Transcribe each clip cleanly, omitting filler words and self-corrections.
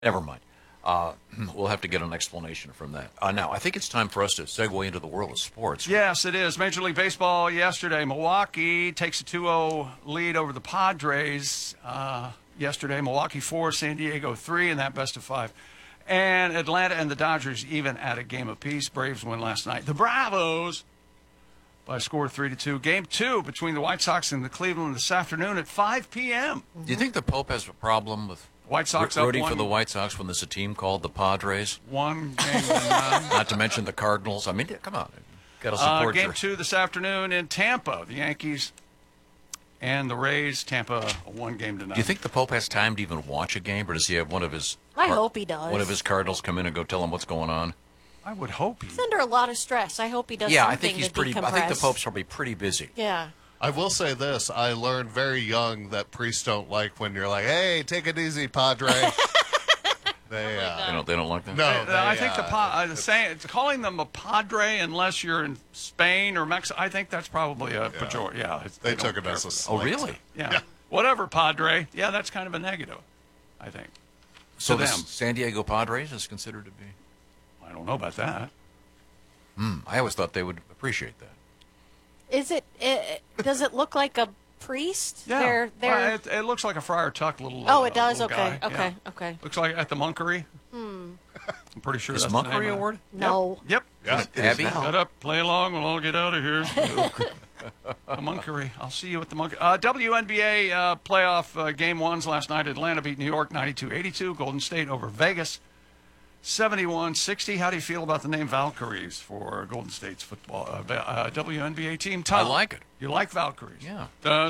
Never mind. We'll have to get an explanation from that. Now, I think it's time for us to segue into the world of sports. Yes, it is. Major League Baseball yesterday. Milwaukee takes a 2-0 lead over the Padres yesterday. Milwaukee 4, San Diego 3 in that best of 5. And Atlanta and the Dodgers even at a game apiece. Braves win last night. The Bravos by a score of 3-2. Game 2 between the White Sox and the Cleveland this afternoon at 5 p.m. Do you think the Pope has a problem with White Sox rooting up for the White Sox when there's a team called the Padres? 1 game to none. Not to mention the Cardinals. I mean, come on. Got to support Game 2 this afternoon in Tampa. The Yankees and the Rays. Tampa 1 game to none. Do you think the Pope has time to even watch a game, or does he have one of his... I hope he does. One of his Cardinals come in and go tell him what's going on? I would hope He's under a lot of stress. I hope he does Yeah, something I think he's to pretty... I decompress. think the Pope's probably pretty busy. Yeah. I will say this. I learned very young that priests don't like when you're like, hey, take it easy, Padre. They don't like that? No. I think calling them a Padre unless you're in Spain or Mexico, I think that's probably a pejorative. Yeah, they took it as a slight. Oh, really? Yeah. Whatever, Padre. Yeah, that's kind of a negative, I think. So to the them. San Diego Padres is considered to be... I don't know about that. I always thought they would appreciate that. Is it? Does it look like a priest? Yeah. They're... It looks like a Friar Tuck little. Oh, it does. little Okay. guy. Okay. Yeah. Okay. Looks like at the Monkery. I'm pretty sure Is that's the name Monkery of it. Award? No. Yep. Yeah. Abby? Shut up, play along, we'll all get out of here. The Monkery. I'll see you at the Monkery. WNBA playoff game ones last night. Atlanta beat New York 92-82. Golden State over Vegas 71-60. How do you feel about the name Valkyries for Golden State's football WNBA team? Tom, I like it. You like Valkyries? Yeah.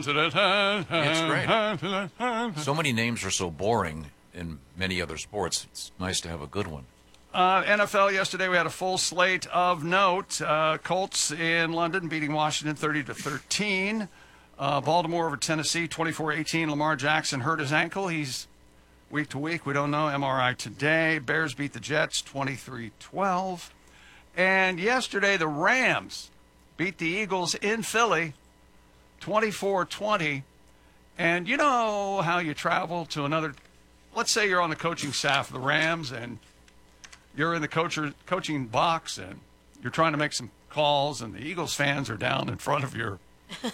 It's great. So many names are so boring in many other sports. It's nice to have a good one. NFL yesterday, we had a full slate of note. Colts in London beating Washington 30-13. Baltimore over Tennessee 24-18. Lamar Jackson hurt his ankle. He's week to week. We don't know. MRI today. Bears beat the Jets 23-12. And yesterday, the Rams beat the Eagles in Philly 24-20. And you know how you travel to another, let's say you're on the coaching staff of the Rams and you're in the coaching box and you're trying to make some calls and the Eagles fans are down in front of your,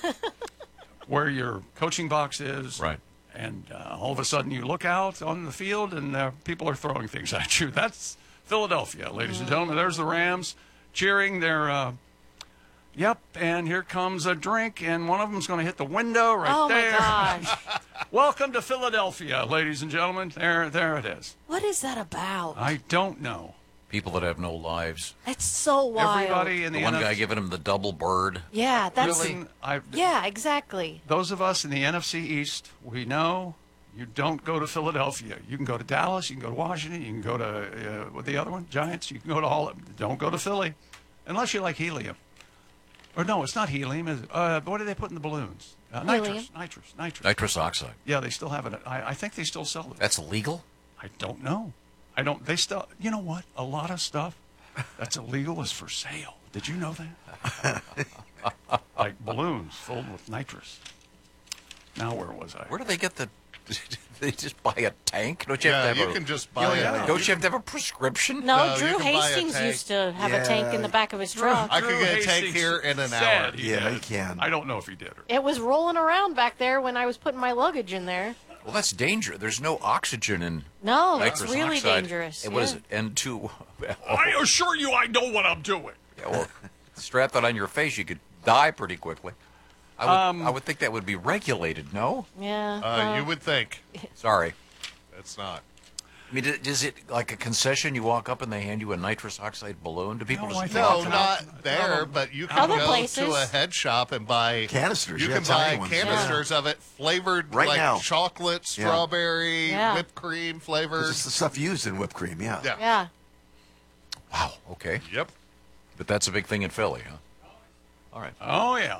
where your coaching box is. Right. And all of a sudden you look out on the field and people are throwing things at you. That's Philadelphia, ladies and gentlemen. There's the Rams cheering their, yep, and here comes a drink, and one of them's going to hit the window right there. Oh, my gosh. Welcome to Philadelphia, ladies and gentlemen. There it is. What is that about? I don't know. People that have no lives. It's so wild. Everybody in The the one NFC guy giving him the double bird. Yeah, that's... Listen, Yeah, exactly. those of us in the NFC East, we know you don't go to Philadelphia. You can go to Dallas, you can go to Washington, you can go to, what the other one? Giants. You can go to all of them. Don't go to Philly unless you like helium. Or no, it's not helium. Is it? What do they put in the balloons? Nitrous. Nitrous oxide. Yeah, they still have it. I think they still sell it. That's illegal? I don't know. They still, you know what? A lot of stuff that's illegal is for sale. Did you know that? Like balloons filled with nitrous. Now where was I? Where do they get the... They just buy a tank? Don't you have to have you can just buy yeah. it. Don't you have to have a prescription? No, you Drew can buy a Hastings tank. used to have a tank in the back of his truck. I could Drew get a tank Hastings here in an said hour. he Yeah, did. he can. I don't know if he did. It was rolling around back there when I was putting my luggage in there. Well, that's dangerous. There's no oxygen in No, nitrous it's really oxide. dangerous. And what is Yeah. it? N2. I assure you I know what I'm doing. Yeah, well, strap that on your face, you could die pretty quickly. I would think that would be regulated, no? Yeah. You would think. Sorry. It's not. I mean, is it like a concession? You walk up and they hand you a nitrous oxide balloon? Do people No, just I No, think- not there, but you can Other go places. to a head shop and buy Canisters, You yeah, can buy tiny ones. canisters of it flavored Right like now. chocolate, strawberry, Yeah. whipped cream flavored. It's the stuff used in whipped cream, yeah. Yeah. yeah. Wow, okay. Yep. But that's a big thing in Philly, huh? All right. Oh, yeah.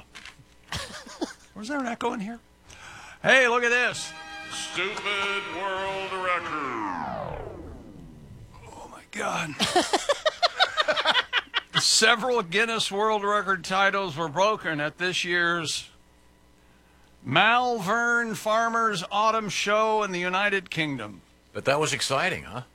Was there an echo in here? Hey, look at this. Stupid world record. Oh, my God. Several Guinness World Record titles were broken at this year's Malvern Farmers Autumn Show in the United Kingdom. But that was exciting, huh?